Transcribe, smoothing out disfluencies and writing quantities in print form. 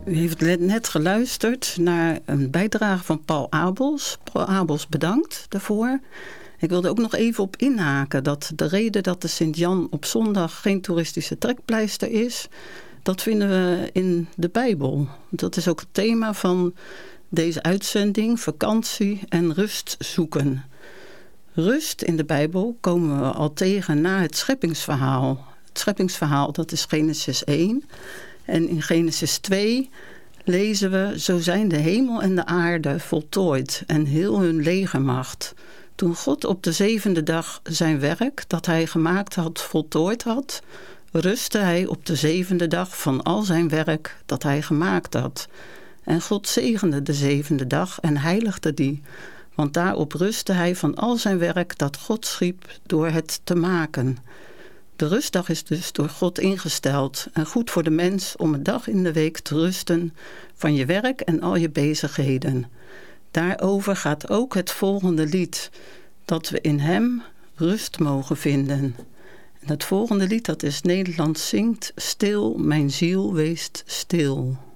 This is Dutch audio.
U heeft net geluisterd naar een bijdrage van Paul Abels. Paul Abels, bedankt daarvoor. Ik wilde ook nog even op inhaken dat de reden dat de Sint-Jan op zondag geen toeristische trekpleister is, dat vinden we in de Bijbel. Dat is ook het thema van deze uitzending, vakantie en rust zoeken. Rust in de Bijbel komen we al tegen na het scheppingsverhaal. Het scheppingsverhaal, dat is Genesis 1. En in Genesis 2 lezen we: zo zijn de hemel en de aarde voltooid en heel hun legermacht. Toen God op de 7e dag zijn werk dat hij gemaakt had voltooid had, rustte hij op de 7e dag van al zijn werk dat hij gemaakt had. En God zegende de 7e dag en heiligde die, want daarop rustte hij van al zijn werk dat God schiep door het te maken. De rustdag is dus door God ingesteld en goed voor de mens om een dag in de week te rusten van je werk en al je bezigheden. Daarover gaat ook het volgende lied, dat we in hem rust mogen vinden. En het volgende lied, dat is Nederlands zingt: stil, mijn ziel weest stil.